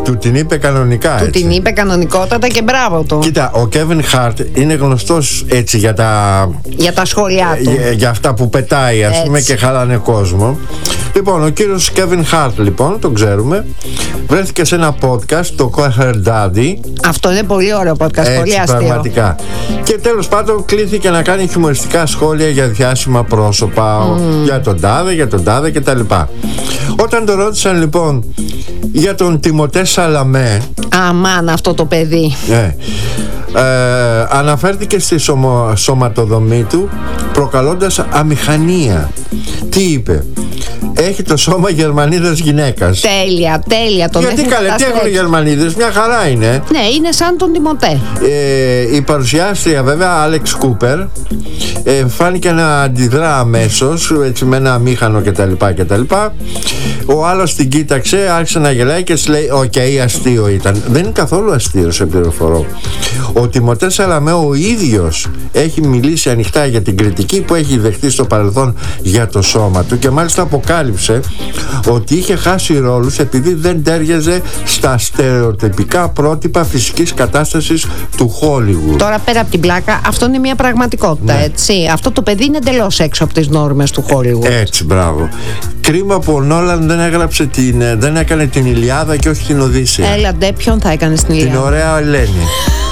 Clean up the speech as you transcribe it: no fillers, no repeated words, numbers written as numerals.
Του την είπε κανονικά. Του την είπε κανονικότατα και μπράβο του. Κοίτα, ο Kevin Hart είναι γνωστός έτσι για τα σχόλιά του. Για αυτά που πετάει, ας πούμε, και χαλάνε κόσμο. Λοιπόν, ο κύριος Kevin Hart, λοιπόν, τον ξέρουμε, βρέθηκε σε ένα podcast, το Call Her Daddy. Αυτό είναι πολύ ωραίο podcast, πολύ αστείο. Πραγματικά. Και τέλος πάντων κλήθηκε να κάνει χιουμοριστικά σχόλια για διάσημα πρόσωπα, για τον τάδε κτλ. Όταν το ρώτησαν λοιπόν για τον Τιμωτέ Σαλαμέ, αμάν αυτό το παιδί, αναφέρθηκε στη σωματοδομή του προκαλώντας αμηχανία. Τι είπε? Έχει το σώμα Γερμανίδας γυναίκας. Τέλεια. Γιατί καλέ, τι έχουν οι Γερμανίδες, μια χαρά είναι. Ναι, είναι σαν τον Τιμωτέ. Η παρουσιάστρια βέβαια, Άλεξ Κούπερ, φάνηκε να αντιδρά αμέσως, έτσι, με ένα αμήχανο κτλ. Ο άλλος την κοίταξε, άρχισε να γελάει και της λέει: «Οκ, αστείο ήταν». Δεν είναι καθόλου αστείο, σε πληροφορώ. Ο Τιμωτέ Σαλαμέ ο ίδιος έχει μιλήσει ανοιχτά για την κριτική που έχει δεχτεί στο παρελθόν για το σώμα του και μάλιστα αποκάλυψε ότι είχε χάσει ρόλους επειδή δεν τέριαζε στα στερεοτυπικά πρότυπα φυσικής κατάστασης του Hollywood. Τώρα, πέρα από την πλάκα, αυτό είναι μια πραγματικότητα, έτσι. Αυτό το παιδί είναι εντελώς έξω από τις νόρμες του Hollywood. Έτσι, μπράβο. Κρίμα που ο Νόλαν δεν έκανε την Ηλιάδα και όχι την Οδύσσεια. Έλαντε, ποιον θα έκανε στην Ηλιάδα? Την ωραία Ελένη.